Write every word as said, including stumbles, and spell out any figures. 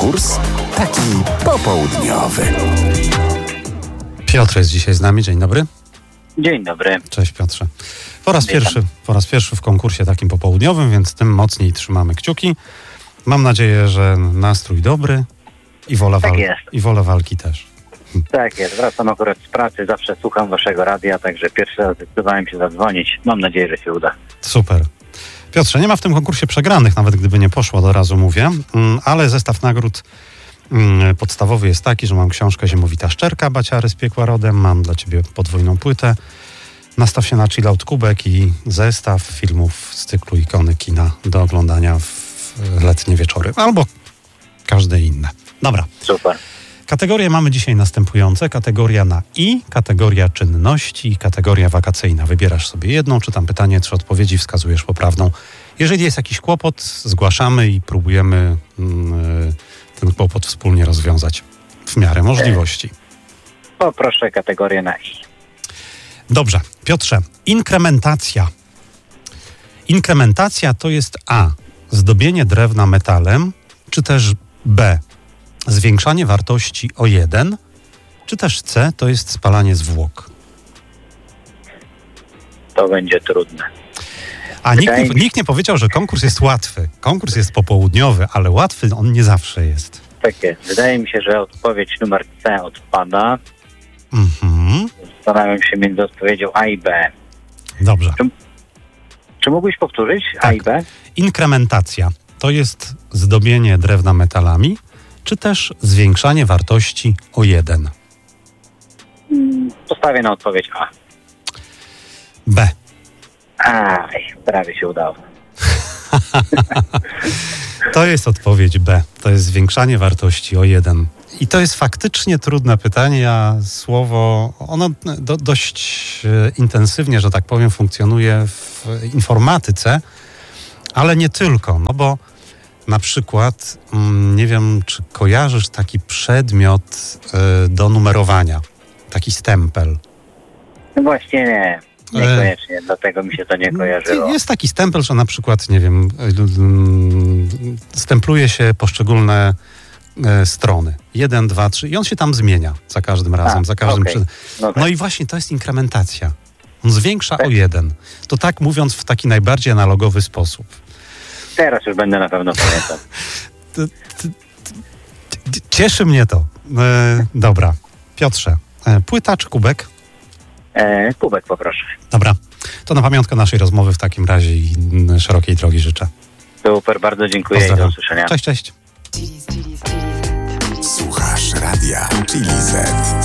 Konkurs taki popołudniowy. Piotr jest dzisiaj z nami. Dzień dobry. Dzień dobry. Cześć Piotrze. Po raz Witam. pierwszy, po raz pierwszy w konkursie takim popołudniowym, więc tym mocniej trzymamy kciuki. Mam nadzieję, że nastrój dobry i wola, Tak wal- jest. i wola walki też. Tak jest, wracam akurat z pracy, zawsze słucham waszego radia, także pierwszy raz zdecydowałem się zadzwonić. Mam nadzieję, że się uda. Super. Piotrze, nie ma w tym konkursie przegranych, nawet gdyby nie poszło, od razu mówię, Mm, ale zestaw nagród mm, podstawowy jest taki, że mam książkę Ziemowita Szczerka Baciary z piekła rodem, mam dla ciebie podwójną płytę, nastaw się na chill out kubek i zestaw filmów z cyklu Ikony kina do oglądania w letnie wieczory, albo każde inne. Dobra. Super. Kategorie mamy dzisiaj następujące. Kategoria na I, kategoria czynności i kategoria wakacyjna. Wybierasz sobie jedną, czytam pytanie, trzy odpowiedzi, wskazujesz poprawną. Jeżeli jest jakiś kłopot, zgłaszamy i próbujemy mm, ten kłopot wspólnie rozwiązać w miarę możliwości. Poproszę kategorię na I. Dobrze. Piotrze, inkrementacja. Inkrementacja to jest A. Zdobienie drewna metalem, czy też B. Zwiększanie wartości o jeden, czy też C. To jest spalanie zwłok. To będzie trudne. A nikt Wydaje nie, mi- nikt nie powiedział, że konkurs jest łatwy. Konkurs jest popołudniowy, ale łatwy on nie zawsze jest. Tak jest. Wydaje mi się, że odpowiedź numer C odpada. Mhm. Zastanawiam się między odpowiedzią A i B. Dobrze. Czy mógłbyś powtórzyć A Tak. i B? Inkrementacja to jest zdobienie drewna metalami, czy też zwiększanie wartości o jeden. Postawię na odpowiedź A. B. Aj, prawie się udało. To jest odpowiedź B. To jest zwiększanie wartości o jeden. I to jest faktycznie trudne pytanie, a słowo, ono do, dość e, intensywnie, że tak powiem, funkcjonuje w informatyce, ale nie tylko, no bo na przykład, mm, nie wiem, czy kojarzysz taki przedmiot e, do numerowania, taki stempel. No właśnie nie. E, Niekoniecznie, dlatego mi się to nie kojarzyło. Jest taki stempel, że na przykład, nie wiem, y, y, stempluje się poszczególne y, strony. Jeden, dwa, trzy i on się tam zmienia za każdym razem, A, za każdym okej. przy... No tak. No i właśnie to jest inkrementacja. On zwiększa Tak. o jeden. To tak mówiąc w taki najbardziej analogowy sposób. Teraz już będę na pewno pamiętał. T- t- t- Cieszy mnie to. E, dobra. Piotrze, e, płyta czy kubek? E, kubek poproszę. Dobra. To na pamiątkę naszej rozmowy w takim razie i mm, szerokiej drogi życzę. Super, bardzo dziękuję i do Pozdrawiam. usłyszenia. Cześć, cześć. Słuchasz radia Chili Z.